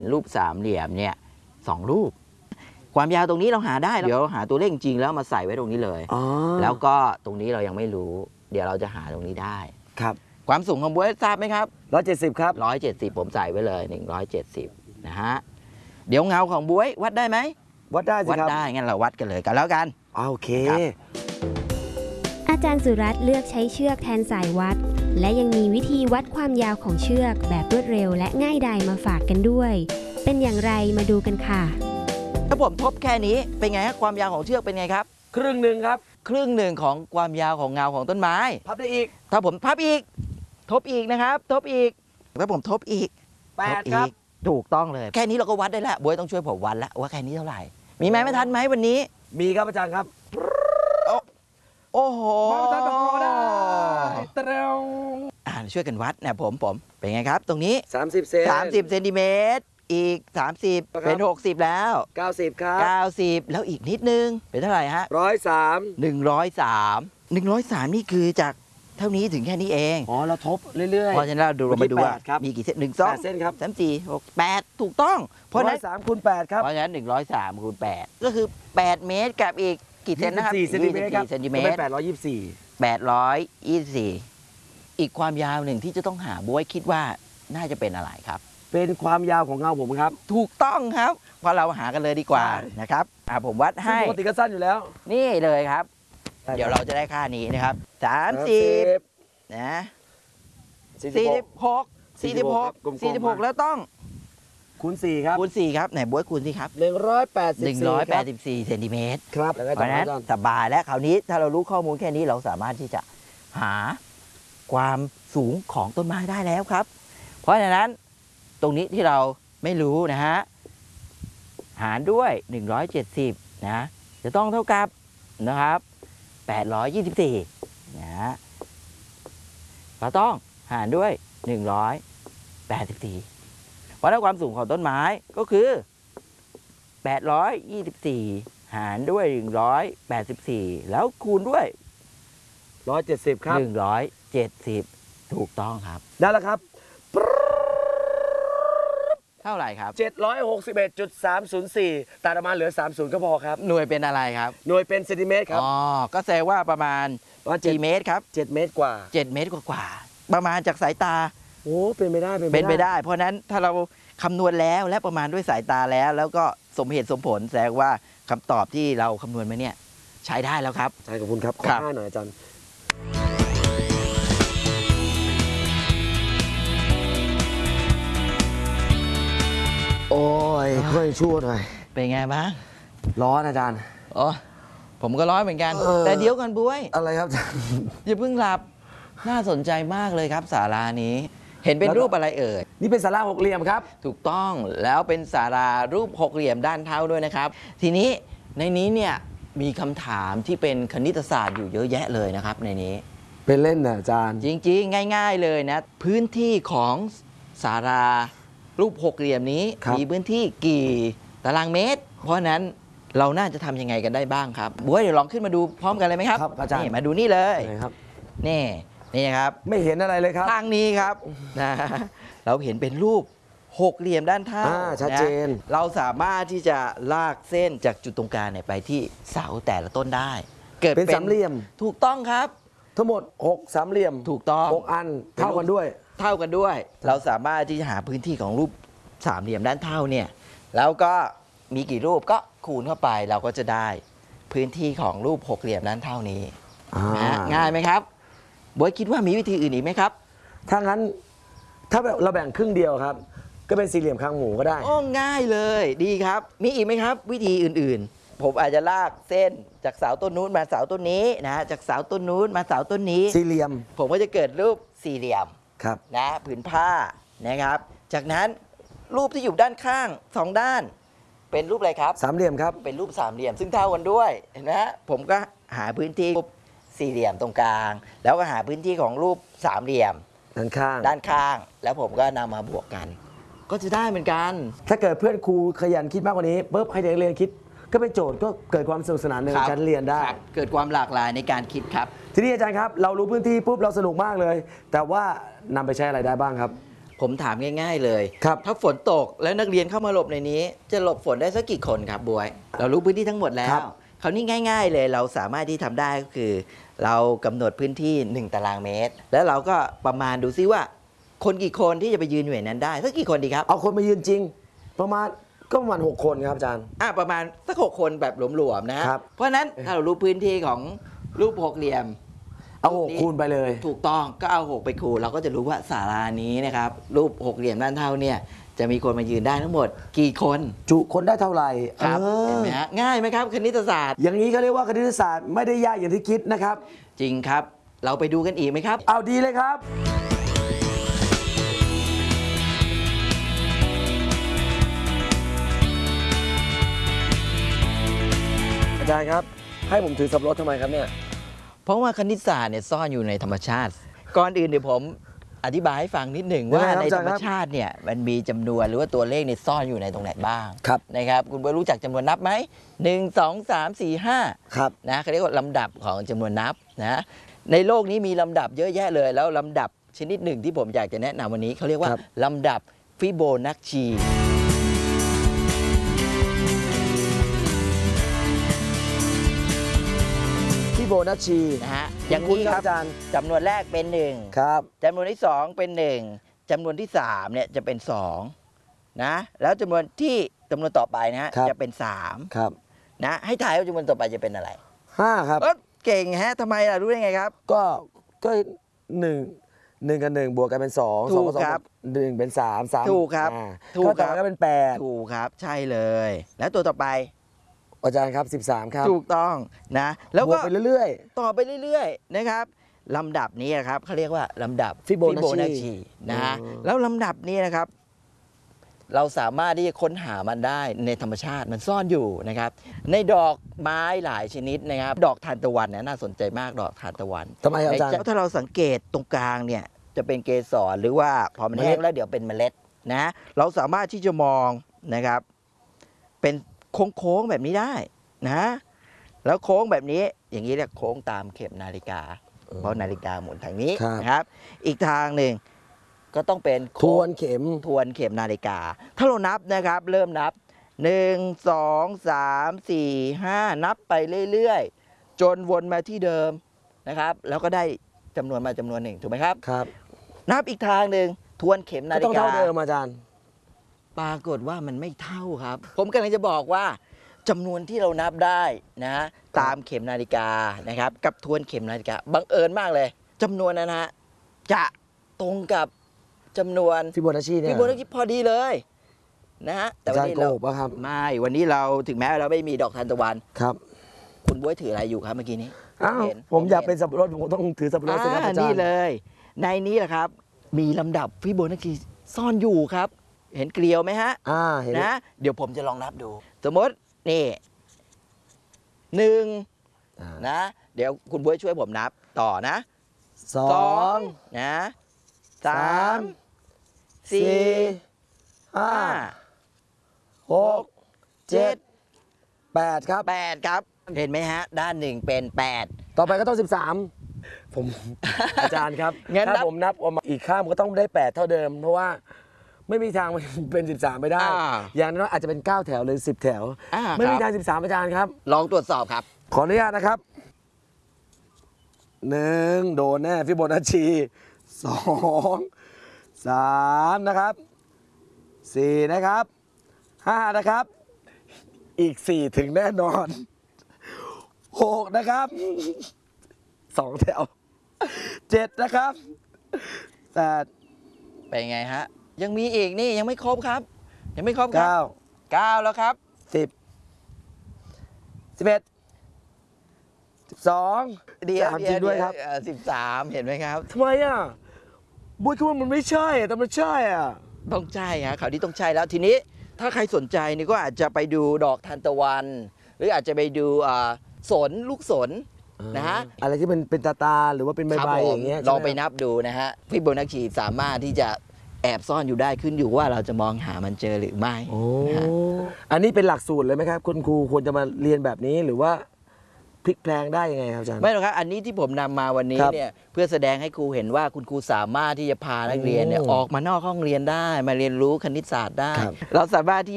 รูปสามเหลี่ยมเนี่ย2 รูปความยาวตรงนี้เราหาได้เดี๋ยวหาตัวเลขจริงแล้วมาใส่ไว้ตรงนี้เลยแล้วก็ตรงนี้เรายังไม่รู้เดี๋ยวเราจะหาตรงนี้ได้ครับความสูงของบ๊วยทราบไหมครับ 170ครับ 170ผมใส่ไว้เลย170นะฮะเดี๋ยวเงาของบ๊วยวัดได้ไหมวัดได้สิครับวัดได้งั้นเราวัดกันเลยกันแล้วกันโอเคอาจารย์สุรัตน์เลือกใช้เชือกแทนสายวัดและยังมีวิธีวัดความยาวของเชือกแบบรวดเร็วและง่ายดายมาฝากกันด้วยเป็นอย่างไรมาดูกันค่ะถ้าผมทบแค่นี้เป็นไงครับความยาวของเชือกเป็นไงครับครึ่งหนึ่งครับครึ่งหนึ่งของความยาวของเงาของต้นไม้พับได้อีกถ้าผมพับอีกทบอีกนะครับทบอีกถ้าผมทบอีก 8ครับถูกต้องเลยแค่นี้เราก็วัดได้แล้วบ๊วยต้องช่วยผมวัดแล้วว่าแค่นี้เท่าไหร่มีไหมไม่ทันไหมวันนี้มีครับอาจารย์ครับโอ้โหมาอาจารย์ตะโกนได้เร็วช่วยกันวัดนะผมเป็นไงครับตรงนี้ 30 เซน 30 เซนติเมตรอีก30เป็น60แล้ว 90ครับ 90แล้วอีกนิดนึงเป็นเท่าไหร่ฮะ103นี่คือจากเท่านี้ถึงแค่นี้เองเราทบเรื่อยๆเพราะฉะนั้นเรามาดูว่ามีกี่เส้น1 2 เส้นครับ 3 4 6 8ถูกต้องเพราะนั้น3 คูณ 8ครับเพราะฉะนั้น103 คูณ 8ก็คือ8 เมตรกับอีกกี่เซนนะครับ 24 เซนติเมตรครับเป็น824อีกความยาวหนึ่งที่จะต้องหาบ๊วยคิดว่าน่าจะเป็นอะไรครับเป็นความยาวของเงาผมครับถูกต้องครับเพราะเราหากันเลยดีกว่านะครับผมวัดให้ปกติก็สั้นอยู่แล้วนี่เลยครับเดี๋ยวเราจะได้ค่านี้นะครับ30นะ46แล้วต้องคูณ4ครับคูณ4ครับไหนบ๊วยคูณสิครับ184 เซนติเมตรครับเพราะฉะนั้นสบายแล้วคราวนี้ถ้าเรารู้ข้อมูลแค่นี้เราสามารถที่จะหาความสูงของต้นไม้ได้แล้วครับเพราะฉะนั้นตรงนี้ที่เราไม่รู้นะฮะหารด้วย170นะจะต้องเท่ากับนะครับ824นะฮะเราต้องหารด้วย184เพราะนั้นความสูงของต้นไม้ก็คือ824หารด้วย184แล้วคูณด้วย 170ครับ 170ถูกต้องครับได้แล้วครับเท่าไหร่ครับ 761.304ตัดออกมาเหลือ30ก็พอครับหน่วยเป็นอะไรครับหน่วยเป็นเซนติเมตรครับก็แสดงว่าประมาณกี่เมตรครับ 7 เมตรกว่า 7 เมตรกว่าประมาณจากสายตาเป็นไปได้เพราะนั้นถ้าเราคำนวณแล้วและประมาณด้วยสายตาแล้วก็สมเหตุสมผลแสดงว่าคำตอบที่เราคำนวณมาเนี่ยใช้ได้แล้วครับใช่ขอบคุณครับขอหน้าหน่อยอาจารย์โอ้ยค่อยชั่วหน่อยเป็นไงบ้างร้อนอาจารย์ผมก็ร้อนเหมือนกันแต่เดี๋ยวกันบ๊วยอะไรครับอาจารย์อย่าเพิ่งหลับน่าสนใจมากเลยครับศาลานี้เห็นเป็นรูปอะไรเอ่ยนี่เป็นศาลา6 เหลี่ยมครับถูกต้องแล้วเป็นศาลารูป6 เหลี่ยมด้านเท้าด้วยนะครับทีนี้ในนี้เนี่ยมีคำถามที่เป็นคณิตศาสตร์อยู่เยอะแยะเลยนะครับในนี้เป็นเล่นนะอาจารย์จริงๆง่ายๆเลยนะพื้นที่ของศาลารูป6 เหลี่ยมนี้มีพื้นที่กี่ตารางเมตรเพราะนั้นเราน่าจะทำยังไงกันได้บ้างครับบ๊วยเดี๋ยวลองขึ้นมาดูพร้อมกันเลยไหมครับครับอาจารย์มาดูนี่เลยนี่ครับไม่เห็นอะไรเลยครับทางนี้ครับนะเราเห็นเป็นรูป6 เหลี่ยมด้านเท้าชัดเจนเราสามารถที่จะลากเส้นจากจุดตรงกลางไปที่เสาแต่ละต้นได้เกิดเป็นสามเหลี่ยมถูกต้องครับทั้งหมด6 สามเหลี่ยมถูกต้อง 6 อันเท่ากันด้วยเราสามารถที่จะหาพื้นที่ของรูปสามเหลี่ยมด้านเท่าเนี่ยแล้วก็มีกี่รูปก็คูณเข้าไปเราก็จะได้พื้นที่ของรูป6 เหลี่ยมด้านเท่านี้ง่ายไหมครับบ๊วยคิดว่ามีวิธีอื่นอีกไหมครับถ้างั้นถ้าเราแบ่งครึ่งเดียวครับก็เป็นสี่เหลี่ยมคางหมูก็ได้ง่ายเลยดีครับมีอีกไหมครับวิธีอื่นๆผมอาจจะลากเส้นจากเสาต้นนู้นมาเสาต้นนี้นะจากเสาต้นนู้นมาเสาต้นนี้สี่เหลี่ยมผมก็จะเกิดรูปสี่เหลี่ยมครับนะผืนผ้านะครับจากนั้นรูปที่อยู่ด้านข้าง2 ด้านเป็นรูปอะไรครับสามเหลี่ยมครับเป็นรูปสามเหลี่ยมซึ่งเท่ากันด้วยเห็นไหมผมก็หาพื้นที่รูปสี่เหลี่ยมตรงกลางแล้วก็หาพื้นที่ของรูปสามเหลี่ยมด้านข้างแล้วผมก็นำมาบวกกันก็จะได้เหมือนกันถ้าเกิดเพื่อนครูขยันคิดมากกว่านี้ปุ๊บให้เด็กเรียนคิดก็เป็นโจทย์ก็เกิดความสนุกสนานในการเรียนได้เกิดความหลากหลายในการคิดครับทีนี้อาจารย์ครับเรารู้พื้นที่ปุ๊บเราสนุกมากเลยแต่ว่านำไปใช้อะไรได้บ้างครับผมถามง่ายๆเลยครับถ้าฝนตกแล้วนักเรียนเข้ามาหลบในนี้ จะหลบฝนได้สักกี่คนครับบวย เรารู้พื้นที่ทั้งหมดแล้ครัวบคราวนี้ง่าย ๆ เลยเราสามารถที่ทำได้ก็คือ เรากำหนดพื้นที่ 1 ตารางเมตร แล้วเราก็ประมาณดูซิว่า คนกี่คนที่จะไปยืนอยู่ในนั้นได้สักกี่คนดีครับเอาคนมายืนจริง ประมาณ6 คนครับอาจารย์ประมาณสัก6 คนแบบหลวมๆนะฮะครับเพราะฉะนั้นถ้าเรารู้พื้นที่ของรูปหกเหลี่ยมเอา6 คูณไปเลยถูกต้องก็เอา6ไปคูณเราก็จะรู้ว่าศาลานี้นะครับรูปหกเหลี่ยมด้านเท่าเนี่ยจะมีคนมายืนได้ทั้งหมดกี่คนจุคนได้เท่าไหร่ครับเออเห็นไหมฮะง่ายไหมครับคณิตศาสตร์อย่างนี้ก็เรียกว่าคณิตศาสตร์ไม่ได้ยากอย่างที่คิดนะครับจริงครับ เราไปดูกันอีกไหมครับเอาดีเลยครับ อาจารย์ครับ ให้ผมถือสับปะรดทำไมครับเนี่ยเพราะว่าคณิตศาสตร์เนี่ยซ่อนอยู่ในธรรมชาติ ก่อนอื่นเดี๋ยวผมอธิบายให้ฟังนิดหนึ่งว่ายังไงครับในอาจาธรรย์รมครับชาติเนี่ยมันมีจำนวนหรือว่าตัวเลขเนี่ยซ่อนอยู่ในตรงไหนบ้างครับนะครับคุณเบิร์ตรู้จักจำนวนนับไหม1 2 3 4 5 ครับนะเขาเรียกว่าลำดับของจำนวนนับนะในโลกนี้มีลำดับเยอะแยะเลย แล้วลำดับชนิดหนึ่งที่ผมอยากจะแนะนำวันนี้เขาเรียกว่าครับลำดับฟิโบนัชชีฟิโบนัชชีนะฮะอย่างนี้ครับอาจารย์จำนวนแรกเป็นครับ 1จำนวนที่ 2 เป็น 1จำนวนที่3เนี่ยจะเป็น2นะแล้วจำนวนต่อไปนะฮะครับจะเป็นครับ 3นะให้ถ่ายว่าจำนวนต่อไปจะเป็นอะไร 5 ครับเก่งฮะทำไมล่ะรู้ได้ไงครับก็1กับ1บวกกันเป็น2 ถู 2 กกับ2 ครับ 1เป็น3 3 ถูกครับถูกก็ครัต่บก็เป็น8 ถูกครับใช่เลย แล้วตัวต่อไปอาจารย์ครับ13 ครับถูกต้องนะแล้วบวก็กไปเรื่อยต่อไปเรื่อยๆนะครับลำดับนี้นะครับเขาเรียกว่าลำดับฟิโบนัชชีนะฮะอืมแล้วลำดับนี้นะครับ เราสามารถที่จะค้นหามันได้ในธรรมชาติมันซ่อนอยู่นะครับ ในดอกไม้หลายชนิดนะครับ ดอกทานตะวันเนี่ยน่าสนใจมากดอกทานตะวันทำไมครับอาจารย์ถ้าเราสังเกตตรงกลางเนี่ยจะเป็นเกสรหรือว่าพอมันแห้งแล้วเดี๋ยวเป็นเมล็ดนะเราสามารถที่จะมองนะครับ เป็นโค้งๆแบบนี้ได้นะ แล้วโค้งแบบนี้อย่างนี้เรียกโค้งตามเข็มนาฬิกา เพราะนาฬิกาหมุนทางนี้ครับนะครับ อีกทางหนึ่งก็ต้องเป็นๆ ทโค้วงนเข็มทวนเข็มนาฬิกา ถ้าเรานับนะครับ เริ่มนับ 1 2 3 4 5 นับไปเรื่อยๆ จนวนมาที่เดิมนะครับ แล้วก็ได้จำนวนมาจำนวนหนึ่งถูกไหมครับครับนับอีกทางหนึ่งทวนเข็มนาก็ฬิต้องกาเท่าเดิมอาจารย์ปรากฏว่ามันไม่เท่าครับ ผมกำลังจะบอกว่าจำนวนที่เรานับได้นะตามเข็มนาฬิกานะครับ กับทวนเข็มนาฬิกาบังเอิญมากเลยจำนวนนั้นนะฮะจะตรงกับจำนวนฟิโบนัชชีเนี่ยฟิโบนัชชีพอดีเลยนะฮะแต่อาวัจารนย์นี้โกเราหกป่ะครับไม่วันนี้เราถึงแม้เราไม่มีดอกทานตะวันครับคุณบ๊วยถืออะไรอยู่ครับเมื่อกี้นี้อ้าวเห็นผมอยากเป็นสับปะรดผมต้องถือสับปะรดสิครับอาจารนี่ย์เลย ในนี้แหละครับ มีลำดับฟิโบนัชชีซ่อนอยู่ครับ เห็นเกลียวไหมฮะเห็นนะ เดี๋ยวผมจะลองนับดู สมมตินี่หนึ่งอ่านะ เดี๋ยวคุณบ๊วยช่วยผมนับต่อนะสองนะสามสี่สี่ห้าห้าหกเจ็ด8ครับแปดครับ เห็นไหมฮะ ด้านหนึ่งเป็นแปดต่อไปก็ต้อง 13 ผม อาจารย์ครับงั้นถ้านับผมนับออกมาอีกข้ามก็ต้องได้ 8 เท่าเดิม เพราะว่าไม่มีทางมันเป็น 13 ไปได้ อย่างน้อยอาจจะเป็น 9 แถวหรือ 10 แถว ไม่มีคทารับง 13 อาจารย์ครับลองตรวจสอบครับขออนุญาตนะครับ 1 โดนแน่ฟิโบนัชชี 2 3 นะครับ 4 นะครับ 5 นะครับ อีก 4 ถึงแน่นอน 6 นะครับ 2 แถว 7 นะครับ8 เป็นไงฮะ ยังมีอีกนี่ยังไม่ครบครับ ยังไม่ครบครับ 9 9แล้วครับ 10 11 12 เดี๋ยว 13จริงด้วยครับ 13 เห็นไหมครับทำไมอ่ะบุ้ยคิดว่ามันไม่ใช่อะแต่มันใช่อ่ะต้องใช่ฮะคราวนี้ต้องใช่แล้วทีนี้ถ้าใครสนใจนี่ก็อาจจะไปดูดอกทานตะวัน หรืออาจจะไปดูสนลูกสนนะฮะอะไรที่มันเป็นตาหรือว่าเป็นใบครับๆผมอย่างเงี้ยลองไปใช่หมนับดูนะฮะฟิโบนัชชีสามารถที่จะแอบซ่อนอยู่ได้ขึ้นอยู่ว่าเราจะมองหามันเจอหรือไม่โอ้นะฮะอันนี้เป็นหลักสูตรเลยไหมครับ คุณครูควรจะมาเรียนแบบนี้หรือว่าพลิกแปลงได้ยังไงครับอาจารย์ไม่หรอกครับอันนี้ที่ผมนำมาวันนี้ครับเนี่ยเพื่อแสดงให้ครูเห็นว่าคุณครูสามารถที่จะพานักเรียนเนี่ยโอ้ออกมานอกห้องเรียนได้มาเรียนรู้คณิตศาสตร์ได้ครับเราสามารถที่